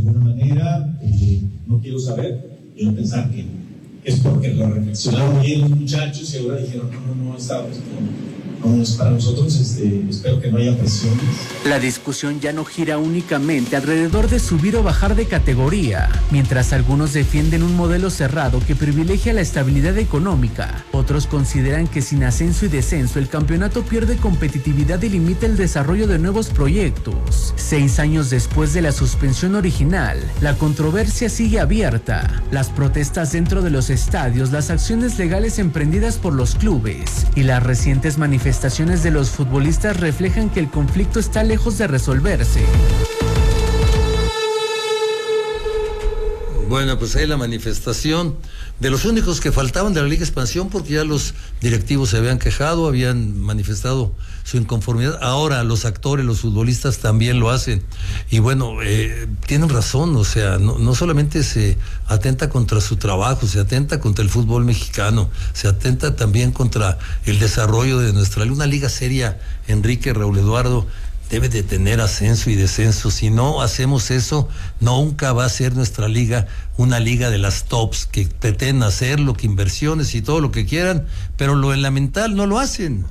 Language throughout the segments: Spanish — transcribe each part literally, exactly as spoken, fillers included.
alguna manera, eh, no quiero saber, quiero pensar que es porque lo reflexionaron bien los muchachos y ahora dijeron, no, no, no, está, esto no es para nosotros, este, espero que no haya presiones. La discusión ya no gira únicamente alrededor de subir o bajar de categoría. Mientras algunos defienden un modelo cerrado que privilegia la estabilidad económica, otros consideran que sin ascenso y descenso el campeonato pierde competitividad y limita el desarrollo de nuevos proyectos. Seis años después de la suspensión original, la controversia sigue abierta. Las protestas dentro de los estadios, las acciones legales emprendidas por los clubes y las recientes manifestaciones Manifestaciones de los futbolistas reflejan que el conflicto está lejos de resolverse. Bueno, pues ahí la manifestación de los únicos que faltaban de la Liga Expansión, porque ya los directivos se habían quejado, habían manifestado su inconformidad. Ahora los actores, los futbolistas también lo hacen. Y bueno, eh, tienen razón, o sea, no, no solamente se atenta contra su trabajo, se atenta contra el fútbol mexicano, se atenta también contra el desarrollo de nuestra liga. Una liga seria, Enrique, Raúl Eduardo, debe de tener ascenso y descenso. Si no hacemos eso, nunca va a ser nuestra liga una liga de las tops que pretenden hacer lo que inversiones y todo lo que quieran, pero lo elemental no lo hacen.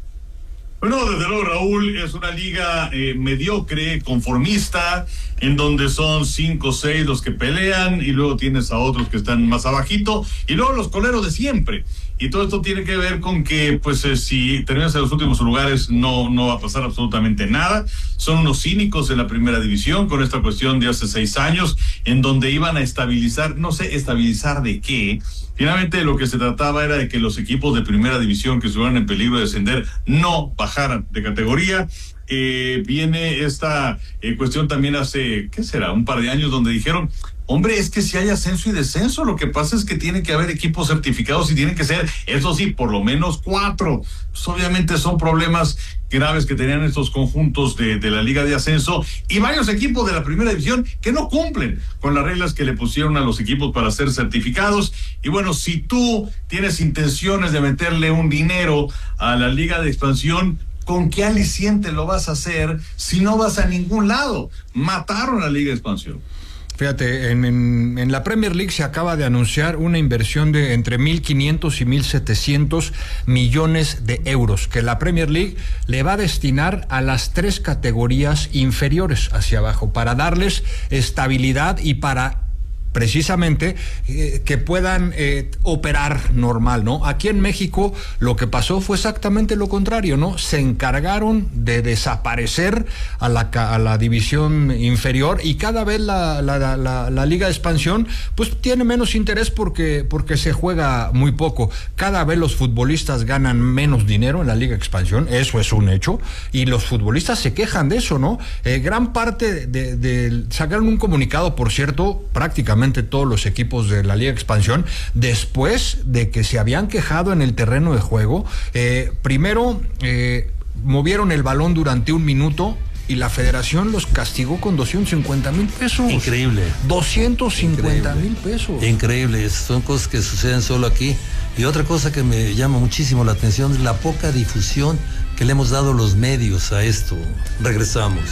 Bueno, desde luego, Raúl, es una liga eh, mediocre, conformista, en donde son cinco o seis los que pelean y luego tienes a otros que están más abajito y luego los coleros de siempre. Y todo esto tiene que ver con que, pues, eh, si terminas en los últimos lugares, no, no va a pasar absolutamente nada. Son unos cínicos en la primera división con esta cuestión de hace seis años, en donde iban a estabilizar, no sé, estabilizar de qué. Finalmente, lo que se trataba era de que los equipos de primera división que estuvieran en peligro de descender no bajaran de categoría. Eh, viene esta eh, cuestión también hace, ¿qué será? Un par de años, donde dijeron, hombre, es que si hay ascenso y descenso, lo que pasa es que tiene que haber equipos certificados y tienen que ser, eso sí, por lo menos cuatro. Pues obviamente son problemas graves que tenían estos conjuntos de, de la Liga de Ascenso y varios equipos de la primera división que no cumplen con las reglas que le pusieron a los equipos para ser certificados. Y bueno, si tú tienes intenciones de meterle un dinero a la Liga de Expansión, ¿con qué aliciente lo vas a hacer si no vas a ningún lado? Mataron a la Liga de Expansión. Fíjate, en, en, en la Premier League se acaba de anunciar una inversión de entre mil quinientos y mil setecientos millones de euros que la Premier League le va a destinar a las tres categorías inferiores hacia abajo para darles estabilidad y para precisamente eh, que puedan eh, operar normal, ¿no? Aquí en México lo que pasó fue exactamente lo contrario, ¿no? Se encargaron de desaparecer a la, a la división inferior y cada vez la, la, la, la, la Liga de Expansión pues tiene menos interés porque, porque se juega muy poco. Cada vez los futbolistas ganan menos dinero en la Liga de Expansión, eso es un hecho, y los futbolistas se quejan de eso, ¿no? Eh, gran parte de, de, de sacaron un comunicado, por cierto, prácticamente todos los equipos de la Liga de Expansión, después de que se habían quejado en el terreno de juego. Eh, primero eh, movieron el balón durante un minuto y la federación los castigó con doscientos cincuenta mil pesos. Increíble. doscientos cincuenta mil pesos. Increíble, son cosas que suceden solo aquí. Y otra cosa que me llama muchísimo la atención es la poca difusión que le hemos dado los medios a esto. Regresamos.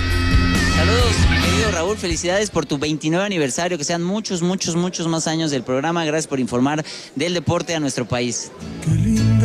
Saludos, mi querido Raúl, felicidades por tu veintinueve aniversario, que sean muchos, muchos, muchos más años del programa. Gracias por informar del deporte a nuestro país. Qué lindo.